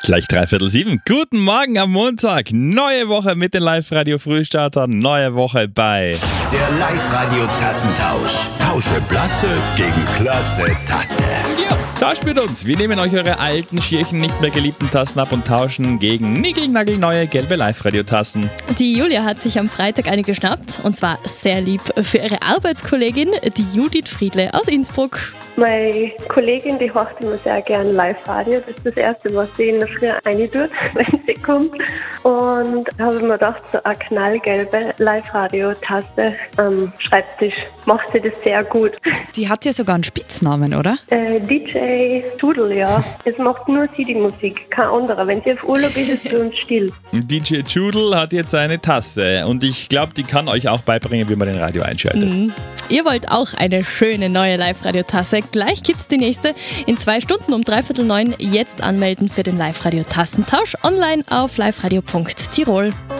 Gleich 6:45. Guten Morgen am Montag. Neue Woche mit den Live-Radio-Frühstartern. Neue Woche bei der Live-Radio-Tassentausch. Tausche Blasse gegen klasse Tasse. Ja, tauscht mit uns. Wir nehmen euch eure alten, schierchen, nicht mehr geliebten Tassen ab und tauschen gegen niegelnagelneue gelbe Live-Radio-Tassen. Die Julia hat sich am Freitag eine geschnappt, und zwar sehr lieb für ihre Arbeitskollegin, die Judith Friedle aus Innsbruck. Meine Kollegin, die hört immer sehr gerne Live-Radio. Das ist das Erste, was sie in der Früh reintut, wenn sie kommt. Und da habe ich mir gedacht, so eine knallgelbe Live-Radio-Tasse am Schreibtisch macht sie das sehr gut. Die hat ja sogar einen Spitznamen, oder? DJ Judel, ja. Es macht nur sie die Musik, kein anderer. Wenn sie auf Urlaub ist, ist sie uns still. DJ Judel hat jetzt eine Tasse und ich glaube, die kann euch auch beibringen, wie man den Radio einschaltet. Ihr wollt auch eine schöne neue Live-Radio-Tasse? Gleich gibt's die nächste. In 2 Stunden um 8:45 jetzt anmelden für den Live-Radio-Tassentausch online auf liveradio.tirol.